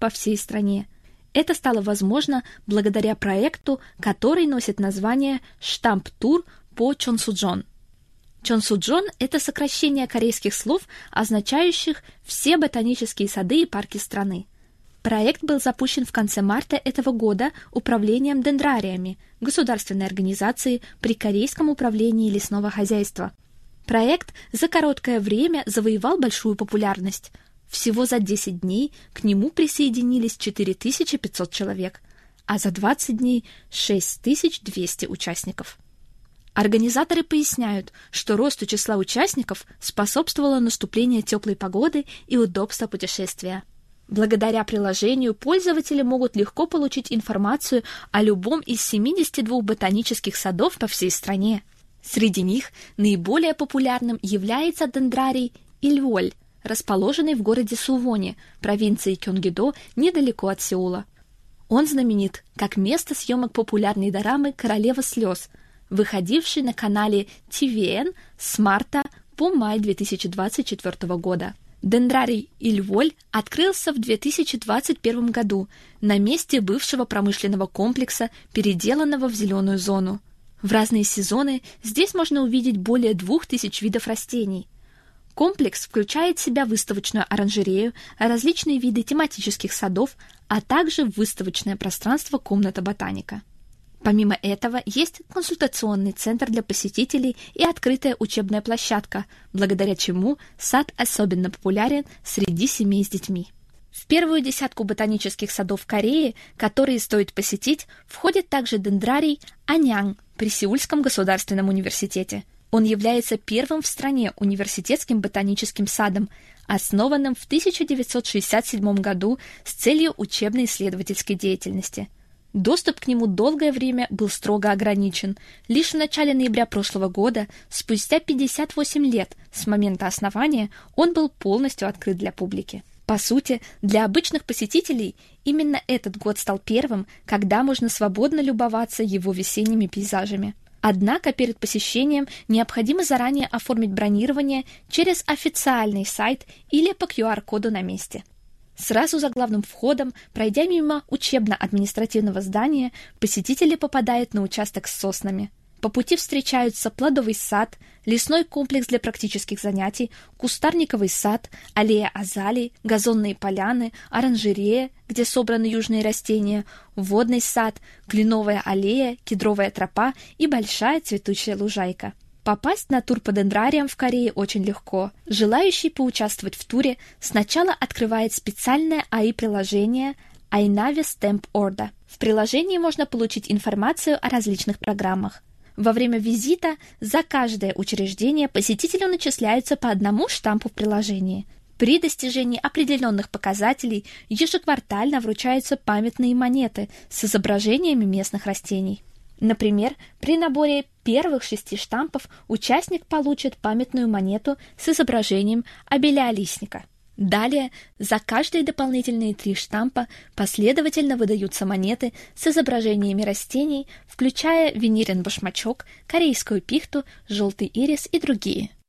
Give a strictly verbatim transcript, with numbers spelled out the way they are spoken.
по всей стране. Это стало возможно благодаря проекту, который носит название «Штамп-тур по Чонсуджон». Чонсуджон – это сокращение корейских слов, означающих «все ботанические сады и парки страны». Проект был запущен в конце марта этого года Управлением дендрариями, государственной организацией при Корейском управлении лесного хозяйства. Проект за короткое время завоевал большую популярность. Всего за десять дней к нему присоединились четыре тысячи пятьсот человек, а за двадцать дней – шесть тысяч двести участников. Организаторы поясняют, что росту числа участников способствовало наступление теплой погоды и удобство путешествия. Благодаря приложению пользователи могут легко получить информацию о любом из семидесяти двух ботанических садов по всей стране. Среди них наиболее популярным является дендрарий Ильволь, расположенный в городе Сувоне, провинции Кёнгидо, недалеко от Сеула. Он знаменит как место съемок популярной дорамы «Королева слез», выходившей на канале ти ви эн с марта по май две тысячи двадцать четвёртого года. Дендрарий Ильволь открылся в две тысячи двадцать первом году на месте бывшего промышленного комплекса, переделанного в зеленую зону. В разные сезоны здесь можно увидеть более двух тысяч видов растений. Комплекс включает в себя выставочную оранжерею, различные виды тематических садов, а также выставочное пространство «Комната ботаника». Помимо этого, есть консультационный центр для посетителей и открытая учебная площадка, благодаря чему сад особенно популярен среди семей с детьми. В первую десятку ботанических садов Кореи, которые стоит посетить, входит также дендрарий Аньян при Сеульском государственном университете. Он является первым в стране университетским ботаническим садом, основанным в тысяча девятьсот шестьдесят седьмом году с целью учебно-исследовательской деятельности. Доступ к нему долгое время был строго ограничен. Лишь в начале ноября прошлого года, спустя пятьдесят восемь лет с момента основания, он был полностью открыт для публики. По сути, для обычных посетителей именно этот год стал первым, когда можно свободно любоваться его весенними пейзажами. Однако перед посещением необходимо заранее оформить бронирование через официальный сайт или по ку ар коду на месте. Сразу за главным входом, пройдя мимо учебно-административного здания, посетители попадают на участок с соснами. По пути встречаются плодовый сад, лесной комплекс для практических занятий, кустарниковый сад, аллея азалий, газонные поляны, оранжерея, где собраны южные растения, водный сад, кленовая аллея, кедровая тропа и большая цветущая лужайка. Попасть на тур по дендрариям в Корее очень легко. Желающий поучаствовать в туре сначала открывает специальное эй ай приложение iNavi Stamp Order. В приложении можно получить информацию о различных программах. Во время визита за каждое учреждение посетителю начисляются по одному штампу в приложении. При достижении определенных показателей ежеквартально вручаются памятные монеты с изображениями местных растений. Например, при наборе первых шести штампов участник получит памятную монету с изображением абеля-листника. Далее за каждые дополнительные три штампа последовательно выдаются монеты с изображениями растений, включая венерин башмачок, корейскую пихту, желтый ирис и другие.